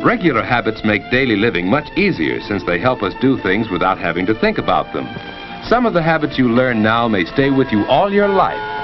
Regular habits make daily living much easier since they help us do things without having to think about them. Some of the habits you learn now may stay with you all your life.